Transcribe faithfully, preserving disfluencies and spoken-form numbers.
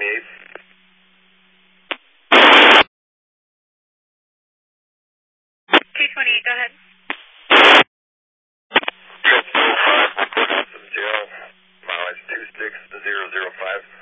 twenty-eight. two twenty-eight, go ahead. Trip two oh five, report out from jail, mileage two six zero zero five.